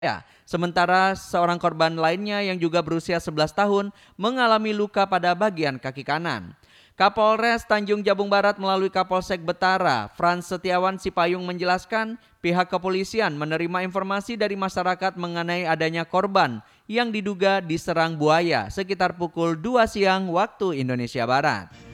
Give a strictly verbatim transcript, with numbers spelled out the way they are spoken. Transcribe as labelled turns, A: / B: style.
A: Ya, sementara seorang korban lainnya yang juga berusia sebelas tahun mengalami luka pada bagian kaki kanan. Kapolres Tanjung Jabung Barat melalui Kapolsek Betara, Frans Setiawan Sipayung menjelaskan pihak kepolisian menerima informasi dari masyarakat mengenai adanya korban yang diduga diserang buaya sekitar pukul dua siang waktu Indonesia Barat.